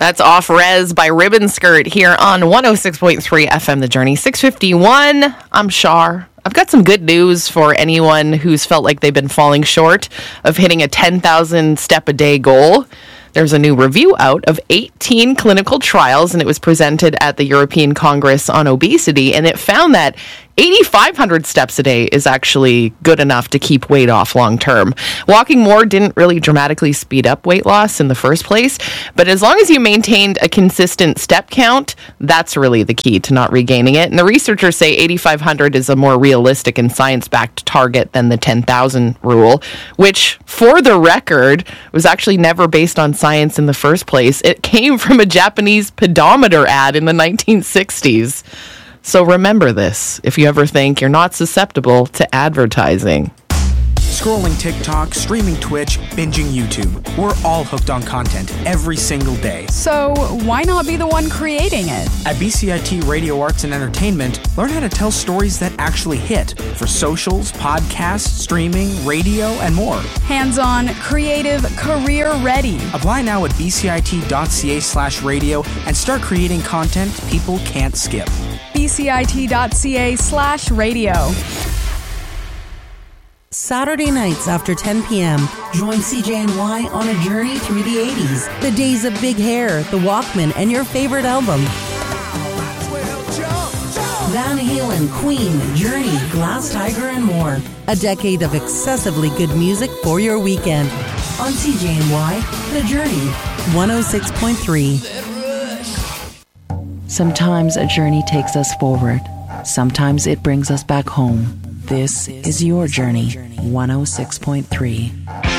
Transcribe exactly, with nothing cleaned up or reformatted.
That's Off Res by Ribbon Skirt here on one oh six point three F M The Journey. six fifty-one. I'm Shar. I've got some good news for anyone who's felt like they've been falling short of hitting a ten thousand step a day goal. There's a new review out of eighteen clinical trials, and it was presented at the European Congress on Obesity, and it found that eighty-five hundred steps a day is actually good enough to keep weight off long term. Walking more didn't really dramatically speed up weight loss in the first place, but as long as you maintained a consistent step count, that's really the key to not regaining it. And the researchers say eighty-five hundred is a more realistic and science-backed target than the ten thousand rule, which, for the record, was actually never based on science in the first place. It came from a Japanese pedometer ad in the nineteen sixties. So remember this if you ever think you're not susceptible to advertising. Scrolling TikTok, streaming Twitch, binging YouTube. We're all hooked on content every single day. So why not be the one creating it? At B C I T Radio Arts and Entertainment, learn how to tell stories that actually hit for socials, podcasts, streaming, radio, and more. Hands-on, creative, career-ready. Apply now at bcit.ca slash radio and start creating content people can't skip. bcit.ca slash radio. Saturday nights after ten p.m., join C J N Y on a journey through the eighties. The days of big hair, the Walkman, and your favorite album. Van Halen, Queen, Journey, Glass Tiger, and more. A decade of excessively good music for your weekend. On C J N Y, The Journey, one oh six point three. Sometimes a journey takes us forward. Sometimes it brings us back home. This is your journey, one oh six point three.